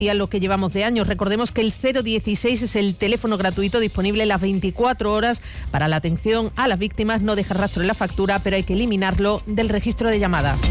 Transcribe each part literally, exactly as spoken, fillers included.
Y a lo que llevamos de años. Recordemos que el cero dieciséis es el teléfono gratuito disponible las veinticuatro horas para la atención a las víctimas. No deja rastro en la factura, pero hay que eliminarlo del registro de llamadas.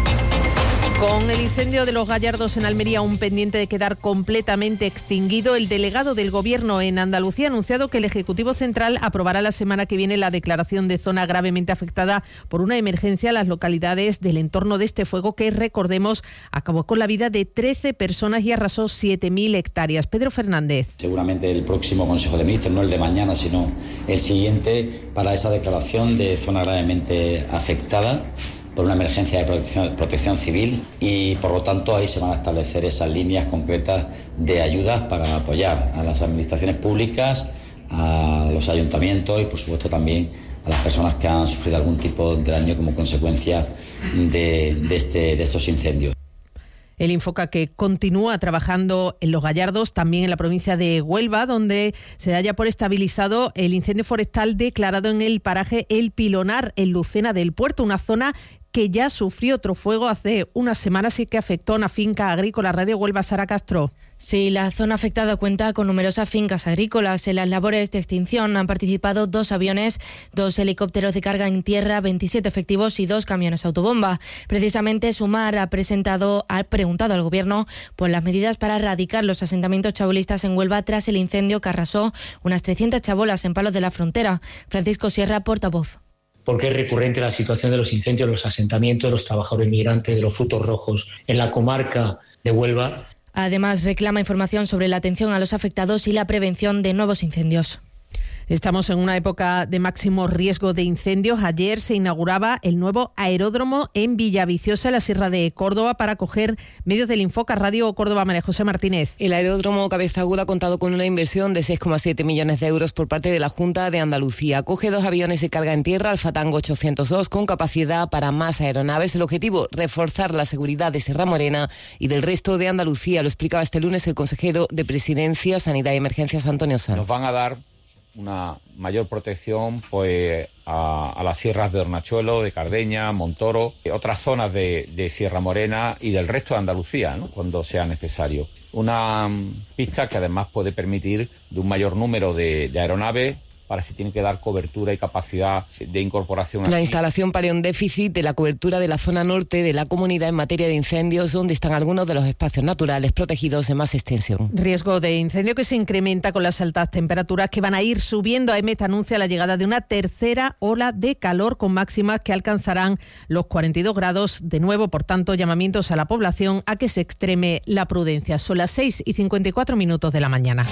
Con el incendio de Los Gallardos en Almería aún pendiente de quedar completamente extinguido, el delegado del Gobierno en Andalucía ha anunciado que el Ejecutivo Central aprobará la semana que viene la declaración de zona gravemente afectada por una emergencia a las localidades del entorno de este fuego que, recordemos, acabó con la vida de trece personas y arrasó siete mil hectáreas. Pedro Fernández. Seguramente el próximo Consejo de Ministros, no el de mañana, sino el siguiente, para esa declaración de zona gravemente afectada por una emergencia de protección, protección civil, y por lo tanto ahí se van a establecer esas líneas concretas de ayudas para apoyar a las administraciones públicas, a los ayuntamientos y por supuesto también a las personas que han sufrido algún tipo de daño como consecuencia de, de, este, de estos incendios. El Infoca que continúa trabajando en Los Gallardos, también en la provincia de Huelva, donde se da ya por estabilizado el incendio forestal declarado en el paraje El Pilonar, en Lucena del Puerto, una zona que ya sufrió otro fuego hace unas semanas y que afectó a una finca agrícola. Radio Huelva, Sara Castro. Sí, la zona afectada cuenta con numerosas fincas agrícolas. En las labores de extinción han participado dos aviones, dos helicópteros de carga en tierra, veintisiete efectivos y dos camiones autobomba. Precisamente Sumar ha presentado, ha preguntado al Gobierno por las medidas para erradicar los asentamientos chabolistas en Huelva tras el incendio que arrasó unas trescientas chabolas en Palos de la Frontera. Francisco Sierra, portavoz. Porque es recurrente la situación de los incendios, los asentamientos de los trabajadores migrantes, de los frutos rojos en la comarca de Huelva. Además, reclama información sobre la atención a los afectados y la prevención de nuevos incendios. Estamos en una época de máximo riesgo de incendios. Ayer se inauguraba el nuevo aeródromo en Villaviciosa, en la Sierra de Córdoba, para acoger medios del Infoca. Radio Córdoba, María José Martínez. El aeródromo Cabeza Aguda ha contado con una inversión de seis coma siete millones de euros por parte de la Junta de Andalucía. Acoge dos aviones de carga en tierra, Alfa Tango ochocientos dos, con capacidad para más aeronaves. El objetivo, reforzar la seguridad de Sierra Morena y del resto de Andalucía. Lo explicaba este lunes el consejero de Presidencia, Sanidad y Emergencias, Antonio Sanz. Nos van a dar una mayor protección pues a, a las sierras de Hornachuelo, de Cardeña, Montoro, otras zonas de, de Sierra Morena y del resto de Andalucía, ¿no?, cuando sea necesario. Una um, pista que además puede permitir de un mayor número de, de aeronaves para si tiene que dar cobertura y capacidad de incorporación. La aquí. instalación palió un déficit de la cobertura de la zona norte de la comunidad en materia de incendios, donde están algunos de los espacios naturales protegidos de más extensión. Riesgo de incendio que se incrementa con las altas temperaturas que van a ir subiendo. AEMET anuncia la llegada de una tercera ola de calor con máximas que alcanzarán los cuarenta y dos grados. De nuevo, por tanto, llamamientos a la población a que se extreme la prudencia. Son las seis y cincuenta y cuatro minutos de la mañana.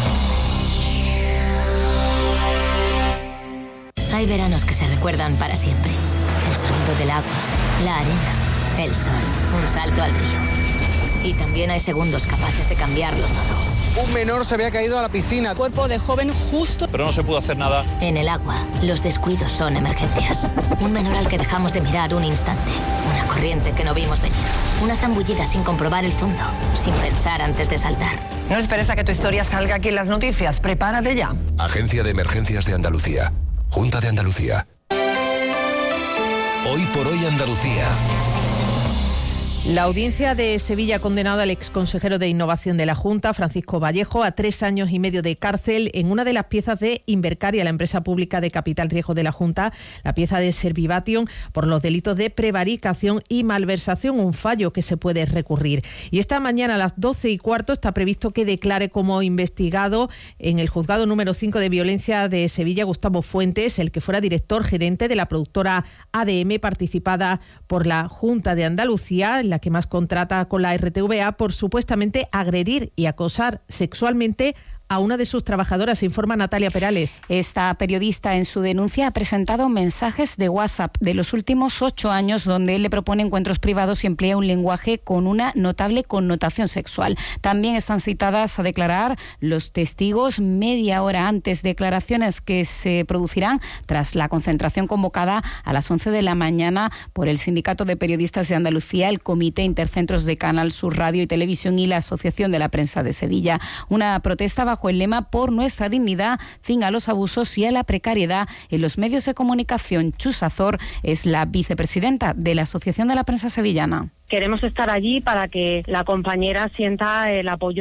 Hay veranos que se recuerdan para siempre. El sonido del agua, la arena, el sol, un salto al río. Y también hay segundos capaces de cambiarlo todo. Un menor se había caído a la piscina. Cuerpo de joven justo. Pero no se pudo hacer nada. En el agua, los descuidos son emergencias. Un menor al que dejamos de mirar un instante. Una corriente que no vimos venir. Una zambullida sin comprobar el fondo. Sin pensar antes de saltar. No esperes a que tu historia salga aquí en las noticias. Prepárate ya. Agencia de Emergencias de Andalucía. Junta de Andalucía. Hoy por hoy Andalucía. La audiencia de Sevilla ha condenado al exconsejero de Innovación de la Junta, Francisco Vallejo, a tres años y medio de cárcel en una de las piezas de Invercaria, la empresa pública de capital riesgo de la Junta, la pieza de Servivation, por los delitos de prevaricación y malversación, un fallo que se puede recurrir. Y esta mañana a las doce y cuarto está previsto que declare como investigado en el juzgado número cinco de violencia de Sevilla Gustavo Fuentes, el que fuera director gerente de la productora A D M, participada por la Junta de Andalucía, la que más contrata con la R T V A, por supuestamente agredir y acosar sexualmente a una de sus trabajadoras, informa Natalia Perales. Esta periodista en su denuncia ha presentado mensajes de WhatsApp de los últimos ocho años donde él le propone encuentros privados y emplea un lenguaje con una notable connotación sexual. También están citadas a declarar los testigos media hora antes, declaraciones que se producirán tras la concentración convocada a las once de la mañana por el Sindicato de Periodistas de Andalucía, el Comité Intercentros de Canal Sur Radio y Televisión y la Asociación de la Prensa de Sevilla. Una protesta bajo bajo el lema Por nuestra dignidad, fin a los abusos y a la precariedad en los medios de comunicación. Chus Azor es la vicepresidenta de la Asociación de la Prensa Sevillana. Queremos estar allí para que la compañera sienta el apoyo